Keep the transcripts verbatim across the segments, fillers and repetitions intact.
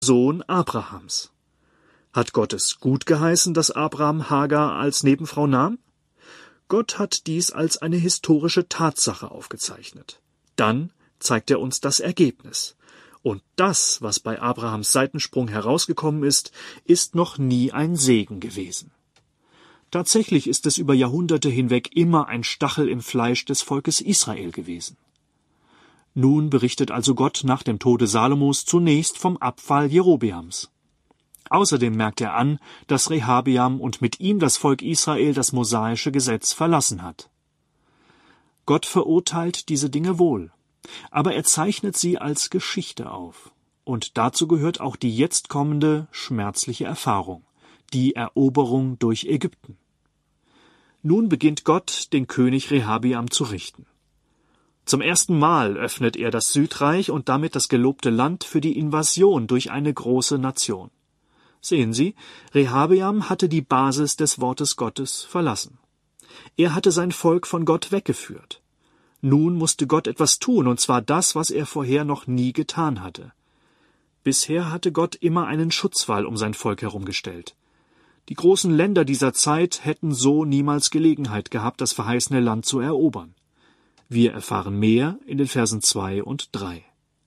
Sohn Abrahams. Hat Gott es gut geheißen, dass Abraham Hagar als Nebenfrau nahm? Gott hat dies als eine historische Tatsache aufgezeichnet. Dann zeigt er uns das Ergebnis. Und das, was bei Abrahams Seitensprung herausgekommen ist, ist noch nie ein Segen gewesen. Tatsächlich ist es über Jahrhunderte hinweg immer ein Stachel im Fleisch des Volkes Israel gewesen. Nun berichtet also Gott nach dem Tode Salomos zunächst vom Abfall Jerobeams. Außerdem merkt er an, dass Rehabeam und mit ihm das Volk Israel das mosaische Gesetz verlassen hat. Gott verurteilt diese Dinge wohl, aber er zeichnet sie als Geschichte auf. Und dazu gehört auch die jetzt kommende schmerzliche Erfahrung, die Eroberung durch Ägypten. Nun beginnt Gott, den König Rehabeam zu richten. Zum ersten Mal öffnet er das Südreich und damit das gelobte Land für die Invasion durch eine große Nation. Sehen Sie, Rehabeam hatte die Basis des Wortes Gottes verlassen. Er hatte sein Volk von Gott weggeführt. Nun musste Gott etwas tun, und zwar das, was er vorher noch nie getan hatte. Bisher hatte Gott immer einen Schutzwall um sein Volk herumgestellt. Die großen Länder dieser Zeit hätten so niemals Gelegenheit gehabt, das verheißene Land zu erobern. Wir erfahren mehr in den Versen zwei und drei.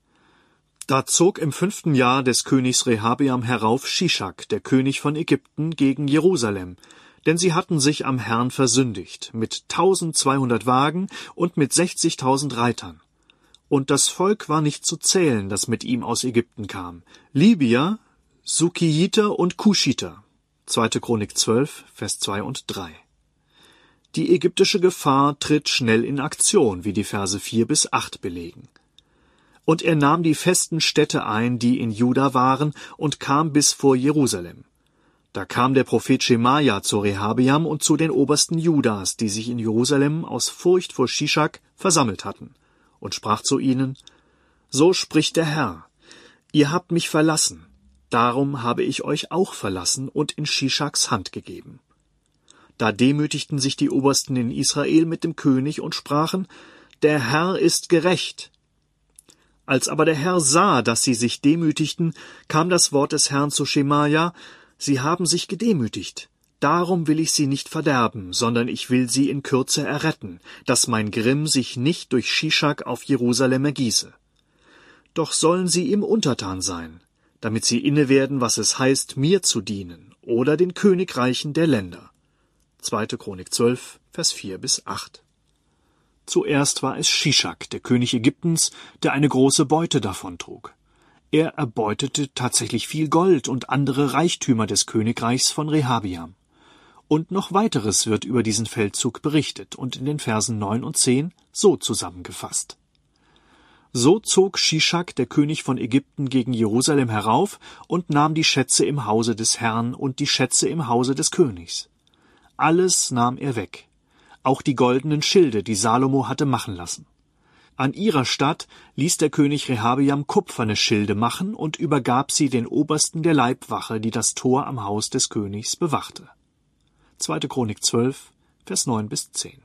Da zog im fünften Jahr des Königs Rehabeam herauf Shischak, der König von Ägypten, gegen Jerusalem, denn sie hatten sich am Herrn versündigt, mit tausendzweihundert Wagen und mit sechzigtausend Reitern. Und das Volk war nicht zu zählen, das mit ihm aus Ägypten kam. Libyer, Sukkiiter und Kuschiter. zweite. Chronik zwölf, Vers zwei und drei. Die ägyptische Gefahr tritt schnell in Aktion, wie die Verse vier bis acht belegen. Und er nahm die festen Städte ein, die in Juda waren, und kam bis vor Jerusalem. Da kam der Prophet Schemaja zu Rehabeam und zu den Obersten Judas, die sich in Jerusalem aus Furcht vor Shischak versammelt hatten, und sprach zu ihnen: So spricht der Herr: Ihr habt mich verlassen, darum habe ich euch auch verlassen und in Shischaks Hand gegeben. Da demütigten sich die Obersten in Israel mit dem König und sprachen: Der Herr ist gerecht. Als aber der Herr sah, dass sie sich demütigten, kam das Wort des Herrn zu Schemaja: Sie haben sich gedemütigt. Darum will ich sie nicht verderben, sondern ich will sie in Kürze erretten, dass mein Grimm sich nicht durch Shischak auf Jerusalem ergieße. Doch sollen sie ihm untertan sein, damit sie innewerden, was es heißt, mir zu dienen, oder den Königreichen der Länder. zweite. Chronik zwölf, Vers vier bis acht. Zuerst war es Shischak, der König Ägyptens, der eine große Beute davontrug. Er erbeutete tatsächlich viel Gold und andere Reichtümer des Königreichs von Rehabeam. Und noch weiteres wird über diesen Feldzug berichtet und in den Versen neun und zehn so zusammengefasst. So zog Shischak, der König von Ägypten, gegen Jerusalem herauf und nahm die Schätze im Hause des Herrn und die Schätze im Hause des Königs. Alles nahm er weg, auch die goldenen Schilde, die Salomo hatte machen lassen. An ihrer Statt ließ der König Rehabeam kupferne Schilde machen und übergab sie den Obersten der Leibwache, die das Tor am Haus des Königs bewachte. zweite. Chronik zwölf, Vers neun bis zehn.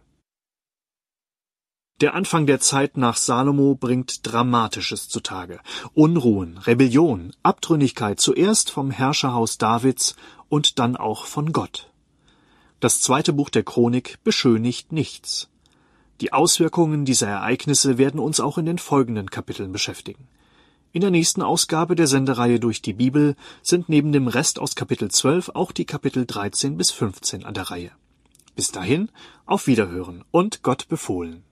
Der Anfang der Zeit nach Salomo bringt Dramatisches zutage. Unruhen, Rebellion, Abtrünnigkeit zuerst vom Herrscherhaus Davids und dann auch von Gott. Das zweite Buch der Chronik beschönigt nichts. Die Auswirkungen dieser Ereignisse werden uns auch in den folgenden Kapiteln beschäftigen. In der nächsten Ausgabe der Sendereihe Durch die Bibel sind neben dem Rest aus Kapitel zwölf auch die Kapitel dreizehn bis fünfzehn an der Reihe. Bis dahin, auf Wiederhören und Gott befohlen.